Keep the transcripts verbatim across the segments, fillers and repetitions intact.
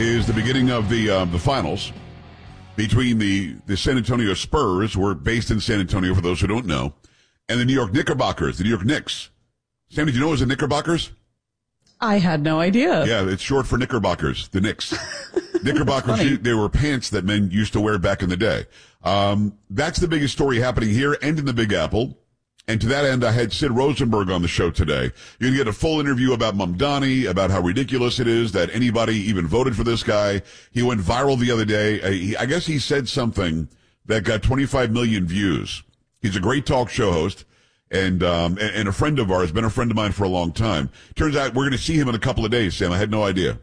is the beginning of the uh, the finals between the, the San Antonio Spurs, who are based in San Antonio, for those who don't know, and the New York Knickerbockers, the New York Knicks. Sam, did you know it was the Knickerbockers? I had no idea. Yeah, it's short for Knickerbockers, the Knicks. Knickerbockers, they were pants that men used to wear back in the day. Um, that's the biggest story happening here and in the Big Apple. And to that end, I had Sid Rosenberg on the show today. You're going to get a full interview about Mamdani, about how ridiculous it is that anybody even voted for this guy. He went viral the other day. Uh, he, I guess he said something that got twenty-five million views. He's a great talk show host and, um, and, and a friend of ours, been a friend of mine for a long time. Turns out we're going to see him in a couple of days, Sam. I had no idea.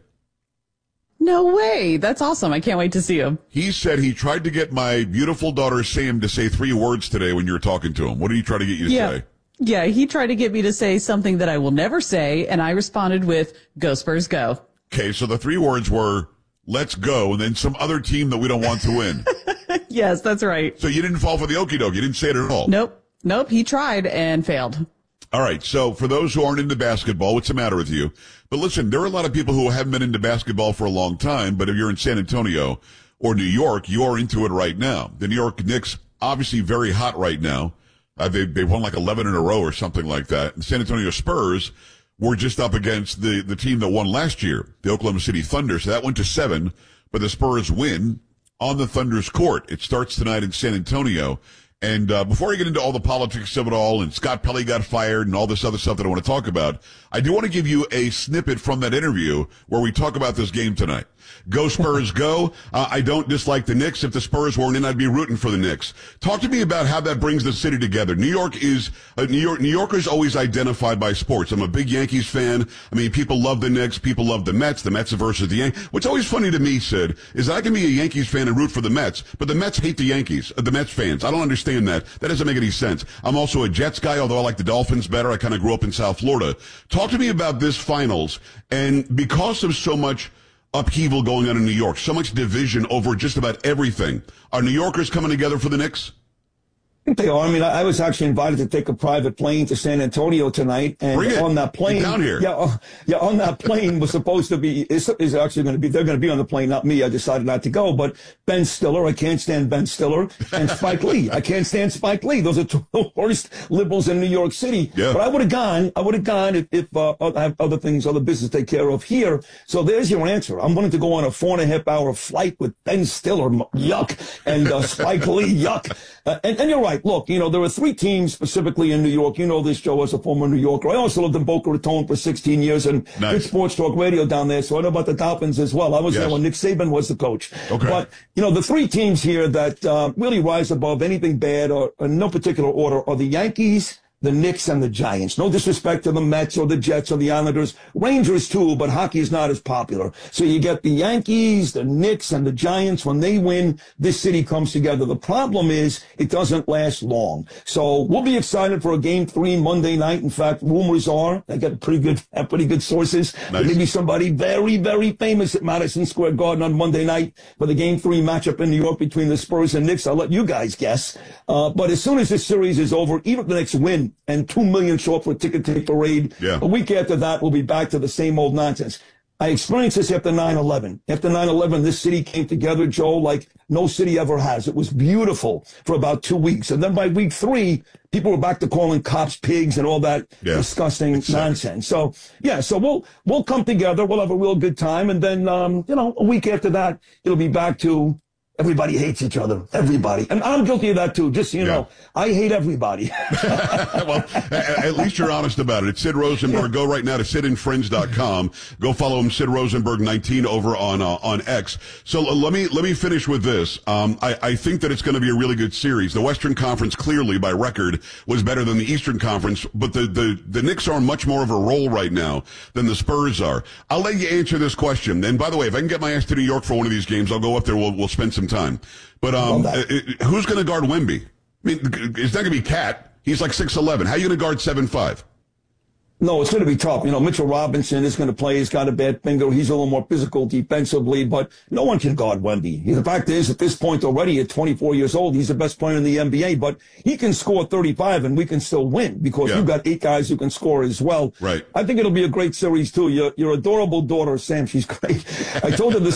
No way. That's awesome. I can't wait to see him. He said he tried to get my beautiful daughter Sam to say three words today when you were talking to him. What did he try to get you to yeah. say? Yeah, he tried to get me to say something that I will never say, and I responded with, "Go Spurs, go." Okay, so the three words were, "Let's go," and then some other team that we don't want to win. Yes, that's right. So you didn't fall for the okie doke. You didn't say it at all. Nope. Nope. He tried and failed. All right. So for those who aren't into basketball, what's the matter with you? But listen, there are a lot of people who haven't been into basketball for a long time, but if you're in San Antonio or New York, you are into it right now. The New York Knicks, obviously very hot right now. Uh, they, they won like eleven in a row or something like that. And San Antonio Spurs were just up against the, the team that won last year, the Oklahoma City Thunder. So that went to seven, but the Spurs win on the Thunder's court. It starts tonight in San Antonio. And uh, before I get into all the politics of it all, and Scott Pelley got fired and all this other stuff that I want to talk about, I do want to give you a snippet from that interview where we talk about this game tonight. Go Spurs, go. Uh, I don't dislike the Knicks. If the Spurs weren't in, I'd be rooting for the Knicks. Talk to me about how that brings the city together. New York is, uh, New York, New Yorkers always identified by sports. I'm a big Yankees fan. I mean, people love the Knicks. People love the Mets. The Mets versus the Yankees. What's always funny to me, Sid, is that I can be a Yankees fan and root for the Mets, but the Mets hate the Yankees, uh, the Mets fans. I don't understand that. That doesn't make any sense. I'm also a Jets guy, although I like the Dolphins better. I kind of grew up in South Florida. Talk to me about this finals, and because of so much upheaval going on in New York, so much division over just about everything, are New Yorkers coming together for the Knicks? I think they are. I mean, I, I was actually invited to take a private plane to San Antonio tonight, and on that plane, Get down here. yeah, uh, yeah, on that plane was supposed to be is, is actually going to be. They're going to be on the plane, not me. I decided not to go, but Ben Stiller. I can't stand Ben Stiller, and Spike Lee. I can't stand Spike Lee. Those are two of the worst liberals in New York City. Yeah. But I would have gone. I would have gone if, if uh, I have other things, other business to take care of here. So there's your answer. I'm willing to go on a four and a half hour flight with Ben Stiller. Yuck, and uh, Spike Lee. Yuck. Uh, and, and you're right. Look, you know, there are three teams specifically in New York. You know this, Joe, as a former New Yorker. I also lived in Boca Raton for sixteen years and nice. did sports talk radio down there, so I know about the Dolphins as well. I was yes. there when Nick Saban was the coach. Okay. But, you know, the three teams here that uh, really rise above anything bad or in no particular order are the Yankees, the Knicks, and the Giants. No disrespect to the Mets or the Jets or the Islanders. Rangers, too, but hockey is not as popular. So you get the Yankees, the Knicks, and the Giants. When they win, this city comes together. The problem is it doesn't last long. So we'll be excited for a game three Monday night. In fact, rumors are, I got pretty good, have pretty good sources. Nice. Maybe somebody very, very famous at Madison Square Garden on Monday night for the game three matchup in New York between the Spurs and Knicks. I'll let you guys guess. Uh, but as soon as this series is over, even if the Knicks win, and two million show up for a ticket tape parade. Yeah. A week after that, we'll be back to the same old nonsense. I experienced this after nine eleven. After nine eleven, this city came together, Joe, like no city ever has. It was beautiful for about two weeks. And then by week three, people were back to calling cops pigs and all that yeah. disgusting It's nonsense. Sick. So, yeah, so we'll we'll come together. We'll have a real good time. And then, um, you know, a week after that, it'll be back to everybody hates each other. Everybody. And I'm guilty of that, too. Just so you yeah. know, I hate everybody. Well, at least you're honest about it. It's Sid Rosenberg. Yeah. Go right now to sid and friends dot com. Go follow him, Sid Rosenberg nineteen, over on uh, on X. So uh, let me let me finish with this. Um, I, I think that it's going to be a really good series. The Western Conference, clearly, by record, was better than the Eastern Conference, but the, the, the Knicks are on much more of a roll right now than the Spurs are. I'll let you answer this question. And by the way, if I can get my ass to New York for one of these games, I'll go up there. We'll, we'll spend some time. But um, it, who's going to guard Wemby? I mean, it's not going to be Cat. He's like six eleven. How are you going to guard seven five? No, it's going to be tough. You know, Mitchell Robinson is going to play. He's got a bad finger. He's a little more physical defensively, but no one can guard Wemby. The fact is, at this point already, at twenty-four years old, he's the best player in the N B A, but he can score thirty-five and we can still win because yeah. you've got eight guys who can score as well. Right. I think it'll be a great series, too. Your, your adorable daughter, Sam, she's great. I told her this